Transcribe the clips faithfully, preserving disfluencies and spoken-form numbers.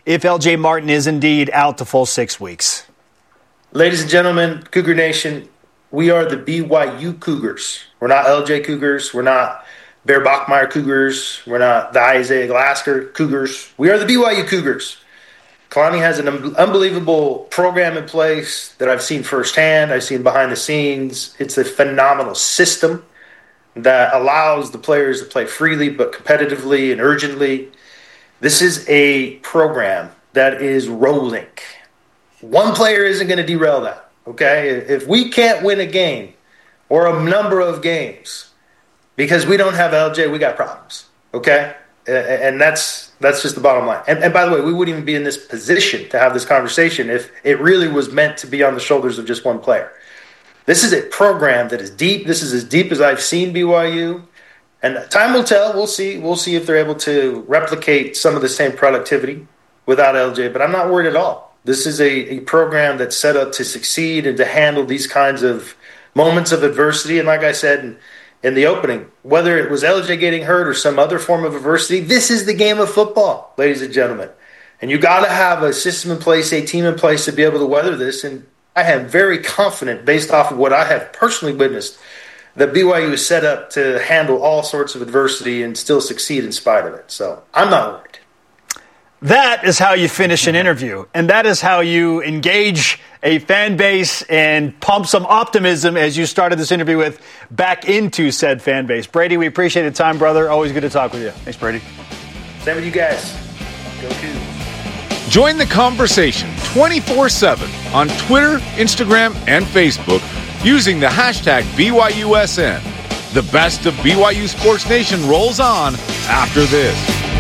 if L J Martin is indeed out the full six weeks? Ladies and gentlemen, Cougar Nation, we are the B Y U Cougars. We're not L J Cougars. We're not Bear Bachmeier Cougars. We're not the Isaiah Glasser Cougars. We are the B Y U Cougars. Kalani has an un- unbelievable program in place that I've seen firsthand. I've seen behind the scenes. It's a phenomenal system that allows the players to play freely but competitively and urgently. This is a program that is rolling. One player isn't going to derail that, okay? If we can't win a game or a number of games because we don't have L J, we got problems, okay? And that's that's just the bottom line. And, and by the way, we wouldn't even be in this position to have this conversation if it really was meant to be on the shoulders of just one player. This is a program that is deep. This is as deep as I've seen B Y U. And time will tell. We'll see. We'll see if they're able to replicate some of the same productivity without L J. But I'm not worried at all. This is a, a program that's set up to succeed and to handle these kinds of moments of adversity. And like I said in, in the opening, whether it was L J getting hurt or some other form of adversity, this is the game of football, ladies and gentlemen. And you got to have a system in place, a team in place to be able to weather this. And I am very confident, based off of what I have personally witnessed, that B Y U is set up to handle all sorts of adversity and still succeed in spite of it. So I'm not worried. That is how you finish an interview, and that is how you engage a fan base and pump some optimism as you started this interview with back into said fan base. Brady, we appreciate the time, brother. Always good to talk with you. Thanks, Brady. Same with you guys. Go Cougs. Join the conversation twenty-four seven on Twitter, Instagram, and Facebook using the hashtag B Y U S N. The best of B Y U Sports Nation rolls on after this.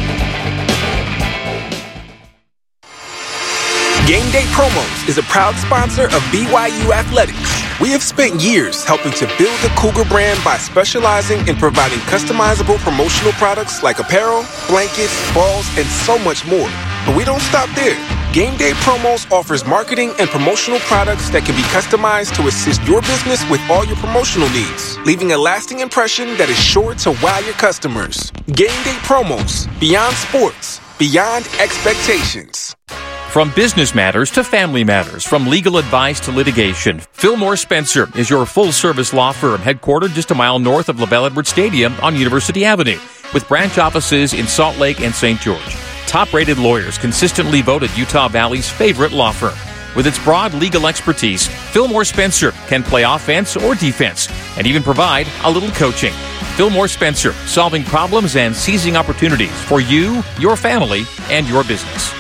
Game Day Promos is a proud sponsor of B Y U Athletics. We have spent years helping to build the Cougar brand by specializing in providing customizable promotional products like apparel, blankets, balls, and so much more. But we don't stop there. Game Day Promos offers marketing and promotional products that can be customized to assist your business with all your promotional needs, leaving a lasting impression that is sure to wow your customers. Game Day Promos, beyond sports, beyond expectations. From business matters to family matters, from legal advice to litigation, Fillmore Spencer is your full-service law firm headquartered just a mile north of LaBelle Edwards Stadium on University Avenue, with branch offices in Salt Lake and Saint George. Top-rated lawyers consistently voted Utah Valley's favorite law firm. With its broad legal expertise, Fillmore Spencer can play offense or defense and even provide a little coaching. Fillmore Spencer, solving problems and seizing opportunities for you, your family, and your business.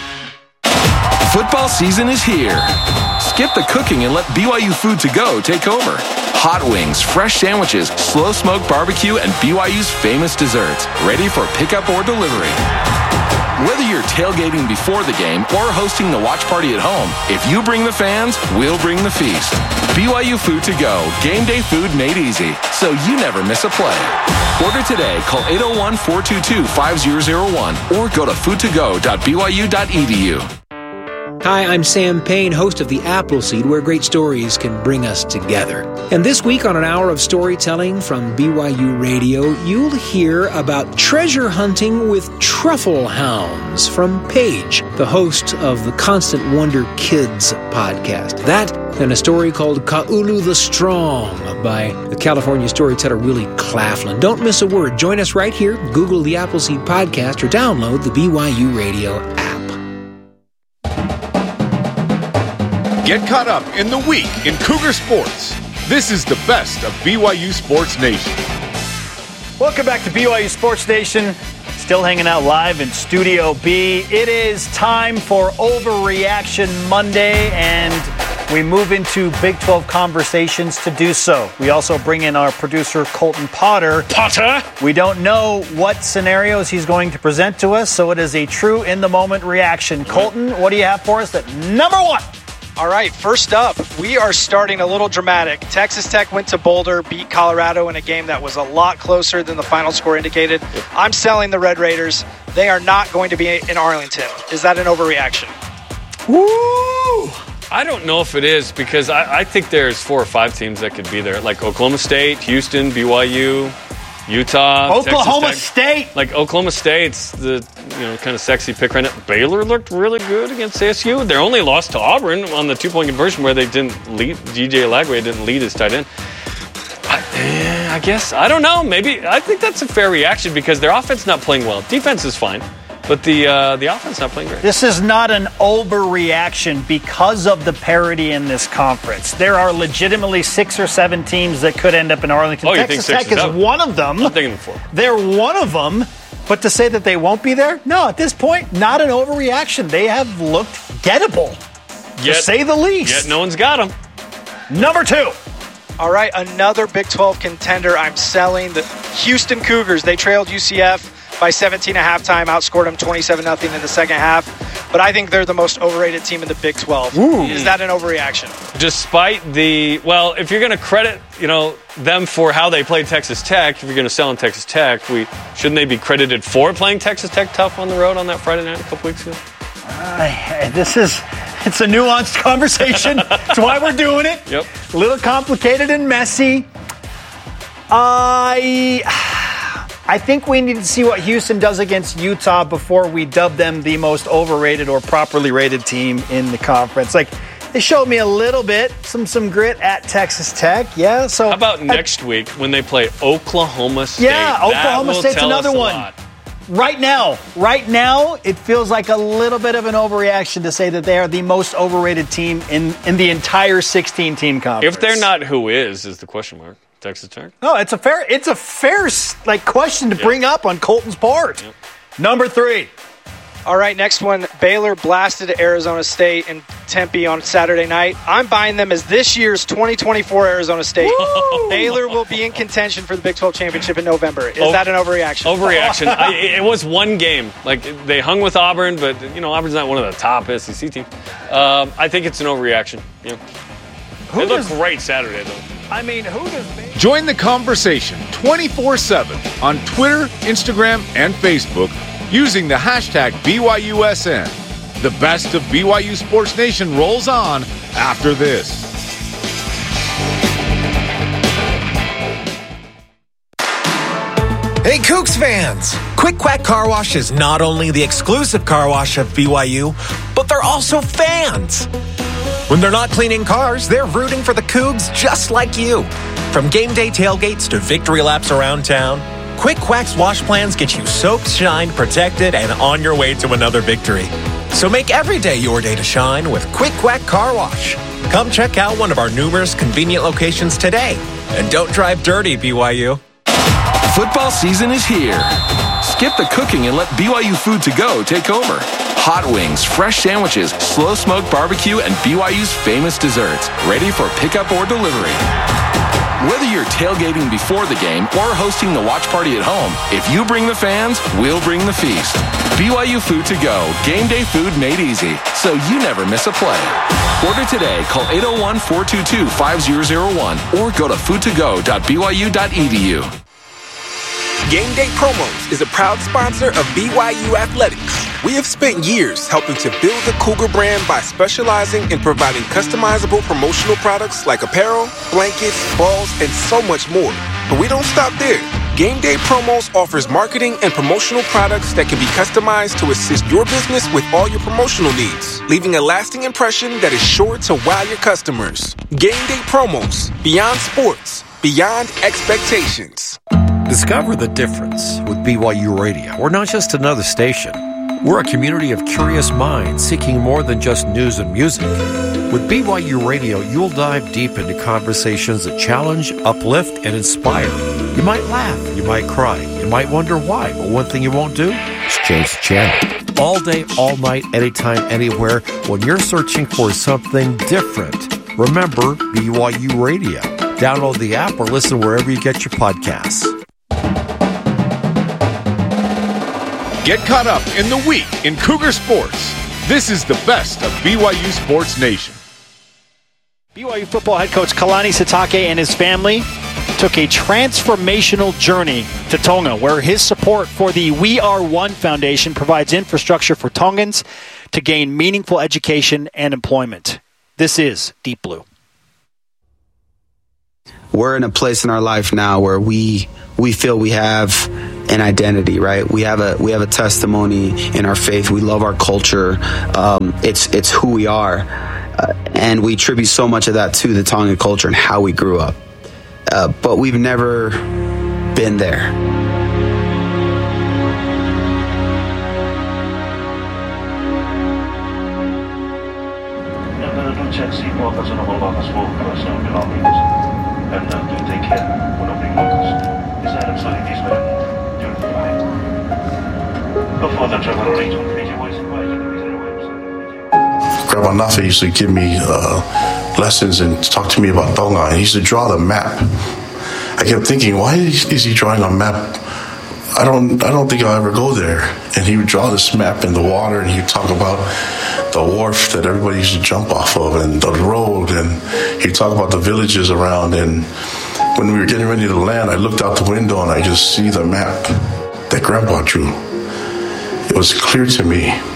Football season is here. Skip the cooking and let B Y U Food to Go take over. Hot wings, fresh sandwiches, slow smoked barbecue, and B Y U's famous desserts, ready for pickup or delivery. Whether you're tailgating before the game or hosting the watch party at home, if you bring the fans, we'll bring the feast. B Y U Food to Go, game day food made easy, so you never miss a play. Order today, call eight oh one, four two two, five oh oh one or go to food to go dot b y u dot e d u. Hi, I'm Sam Payne, host of The Appleseed, where great stories can bring us together. And this week on an hour of storytelling from B Y U Radio, you'll hear about treasure hunting with truffle hounds from Paige, the host of the Constant Wonder Kids podcast. That and a story called Ka'ulu the Strong by the California storyteller Willie Claflin. Don't miss a word. Join us right here. Google The Appleseed podcast or download the B Y U Radio app. Get caught up in the week in Cougar sports. This is the best of B Y U Sports Nation. Welcome back to B Y U Sports Nation. Still hanging out live in Studio B. It is time for Overreaction Monday, and we move into Big twelve conversations to do so. We also bring in our producer, Colton Potter. Potter! We don't know what scenarios he's going to present to us, so it is a true in-the-moment reaction. Colton, what do you have for us at number one? All right, first up, we are starting a little dramatic. Texas Tech went to Boulder, beat Colorado in a game that was a lot closer than the final score indicated. I'm selling the Red Raiders. They are not going to be in Arlington. Is that an overreaction? Woo! I don't know if it is, because I, I think there's four or five teams that could be there, like Oklahoma State, Houston, B Y U, Utah, Oklahoma Texas State. Tech. Like Oklahoma State's the you know kind of sexy pick right now. Baylor looked really good against A S U. Their only loss to Auburn on the two-point conversion where they didn't lead. G J Lagway didn't lead his tight end. I, eh, I guess I don't know. Maybe I think that's a fair reaction because their offense not playing well. Defense is fine. But the uh, the offense not playing great. This is not an overreaction because of the parity in this conference. There are legitimately six or seven teams that could end up in Arlington. Oh, Texas you think Tech is one of them. I'm thinking four. They're one of them. But to say that they won't be there, no, at this point, not an overreaction. They have looked gettable, Yet, to say the least. Yet no one's got them. Number two. All right, another Big twelve contender. I'm selling the Houston Cougars. They trailed U C F by seventeen at halftime, outscored them twenty-seven nothing in the second half. But I think they're the most overrated team in the Big twelve. Ooh. Is that an overreaction? Despite the, well, if you're going to credit, you know, them for how they played Texas Tech, if you're going to sell in Texas Tech, we shouldn't they be credited for playing Texas Tech tough on the road on that Friday night a couple weeks ago? Uh, this is, it's a nuanced conversation. That's why we're doing it. Yep. A little complicated and messy. I... I think we need to see what Houston does against Utah before we dub them the most overrated or properly rated team in the conference. Like, they showed me a little bit, some some grit at Texas Tech. Yeah, so how about I, next week when they play Oklahoma State? Yeah, Oklahoma State's tell another us a one. lot. Right now, right now, it feels like a little bit of an overreaction to say that they are the most overrated team in, in the entire sixteen-team conference. If they're not, who is, is the question mark. Texas Tech? No, it's a fair it's a fair like question to yep. bring up on Colton's part. Yep. Number three. All right, next one. Baylor blasted Arizona State in Tempe on Saturday night. I'm buying them as this year's twenty twenty-four Arizona State. Baylor will be in contention for the Big twelve championship in November. Is oh, that an overreaction? Overreaction. I, it was one game. Like, they hung with Auburn, but, you know, Auburn's not one of the top S E C teams. Um, I think it's an overreaction. Yeah. They looked great Saturday, though. I mean, who does... Join the conversation twenty-four seven on Twitter, Instagram, and Facebook using the hashtag B Y U S N. The best of B Y U Sports Nation rolls on after this. Hey, Cougs fans! Quick Quack Car Wash is not only the exclusive car wash of B Y U, but they're also fans. When they're not cleaning cars, they're rooting for the Cougs just like you. From game day tailgates to victory laps around town, Quick Quack's wash plans get you soaked, shined, protected, and on your way to another victory. So make every day your day to shine with Quick Quack Car Wash. Come check out one of our numerous convenient locations today. And don't drive dirty, B Y U. Football season is here. Skip the cooking and let B Y U Food to Go take over. Hot wings, fresh sandwiches, slow smoked barbecue, and B Y U's famous desserts, ready for pickup or delivery. Whether you're tailgating before the game or hosting the watch party at home, if you bring the fans, we'll bring the feast. B Y U Food to Go, game day food made easy, so you never miss a play. Order today, call eight oh one, four two two, five oh oh one or go to food to go dot b y u dot e d u. Game Day Promos is a proud sponsor of B Y U Athletics. We have spent years helping to build the Cougar brand by specializing in providing customizable promotional products like apparel, blankets, balls, and so much more. But we don't stop there. Game Day Promos offers marketing and promotional products that can be customized to assist your business with all your promotional needs, leaving a lasting impression that is sure to wow your customers. Game Day Promos, beyond sports, beyond expectations. Discover the difference with B Y U Radio. We're not just another station. We're a community of curious minds seeking more than just news and music. With B Y U Radio, you'll dive deep into conversations that challenge, uplift, and inspire. You might laugh, you might cry, you might wonder why, but one thing you won't do is change the channel. All day, all night, anytime, anywhere, when you're searching for something different, remember B Y U Radio. Download the app or listen wherever you get your podcasts. Get caught up in the week in Cougar Sports. This is the best of B Y U Sports Nation. B Y U football head coach Kalani Sitake and his family took a transformational journey to Tonga, where his support for the We Are One Foundation provides infrastructure for Tongans to gain meaningful education and employment. This is Deep Blue. we're in a place in our life now where we we feel we have an identity, right? We have a we have a testimony in our faith. We love our culture. Um, it's it's who we are, uh, and we attribute so much of that to the Tongan culture and how we grew up. Uh, but we've never been there. Check see more because I know about the smoke because I belongings and uh, do take care when I bring locals. Is that absolutely these men during the night? Before the travel region, Fiji was invited to visit the Grandma Nafa used to give me uh, lessons and talk to me about Tonga, and he used to draw the map. I kept thinking, why is he drawing a map? I don't, I don't think I'll ever go there. And he would draw this map in the water, and he'd talk about the wharf that everybody used to jump off of, and the road, and he'd talk about the villages around. And when we were getting ready to land, I looked out the window and I just see the map that Grandpa drew. It was clear to me